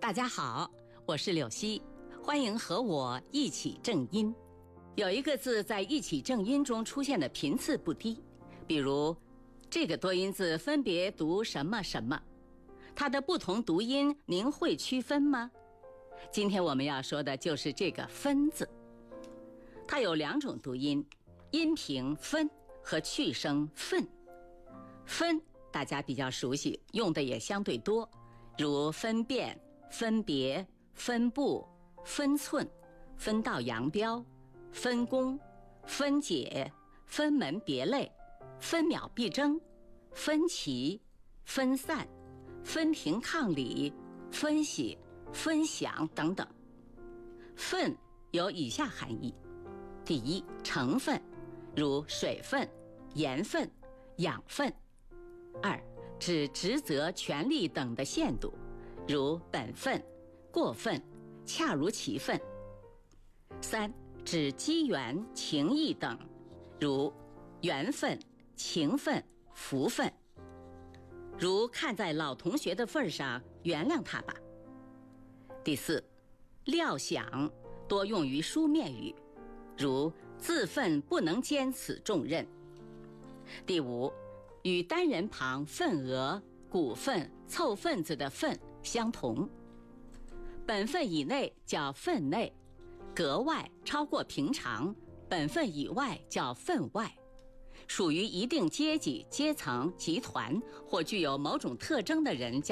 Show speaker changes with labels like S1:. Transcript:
S1: 大家好，我是柳溪，欢迎和我一起正音。有一个字在一起正音中出现的频次不低，比如这个多音字分别读什么什么，它的不同读音您会区分吗？今天我们要说的就是这个分字。它有两种读音，阴平分和去声分。分大家比较熟悉，用的也相对多，如分辨、分别、分布、分寸、分道扬镳、分工、分解、分门别类、分秒必争、分歧、分散、分庭抗礼、分析、分享等等。分有以下含义：第一，成分，如水分、盐分、养分；二，指职责、权利等的限度，如本分、过分、恰如其分；三，指机缘、情谊等，如缘分、情分、福分。如看在老同学的份上，原谅他吧。第四，料想，多用于书面语，如自份不能兼此重任。第五，与单人旁份额、股份、凑份子的份相同。本分以内叫分内，格外超过平常，本分以外叫分外。属于一定阶级、阶层、集团或具有某种特征的人叫